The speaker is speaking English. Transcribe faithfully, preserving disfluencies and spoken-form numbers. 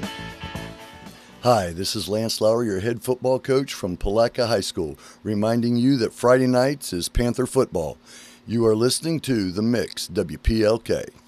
Hi, this is Lance Lauer, your head football coach from Palatka High School, reminding you that Friday nights is Panther football. You are listening to The Mix, W P L K.